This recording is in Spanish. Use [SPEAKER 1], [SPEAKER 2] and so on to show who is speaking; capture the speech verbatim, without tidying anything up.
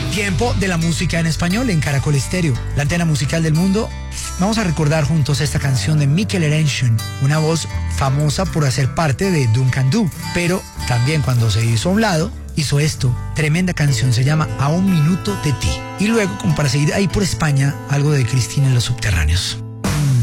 [SPEAKER 1] Tiempo de la música en español en Caracol Estéreo, la antena musical del mundo. Vamos a recordar juntos esta canción de Mikel Erenchun, una voz famosa por hacer parte de Duncan Du, pero también cuando se hizo a un lado, hizo esto. Tremenda canción, se llama A un minuto de ti. Y luego, como para seguir ahí por España, algo de Cristina en los Subterráneos.